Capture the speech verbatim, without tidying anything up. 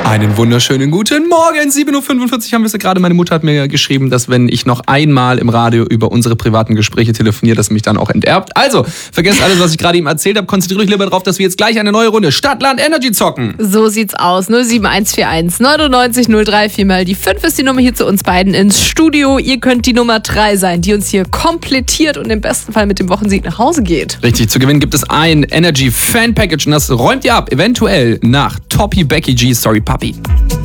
Einen wunderschönen guten Morgen. sieben Uhr fünfundvierzig haben wir es gerade. Meine Mutter hat mir geschrieben, dass wenn ich noch einmal im Radio über unsere privaten Gespräche telefoniere, dass mich dann auch enterbt. Also, vergesst alles, was ich gerade ihm erzählt habe. Konzentriert euch lieber darauf, dass wir jetzt gleich eine neue Runde Stadt, Land, Energy zocken. So sieht's aus. null sieben eins vier eins neunundneunzig null drei viermal. Die fünf ist die Nummer hier zu uns beiden ins Studio. Ihr könnt die Nummer drei sein, die uns hier komplettiert und im besten Fall mit dem Wochensieg nach Hause geht. Richtig, zu gewinnen gibt es ein Energy Fan Package und das räumt ihr ab, eventuell nach Toppy Becky G, Sorry Puppy.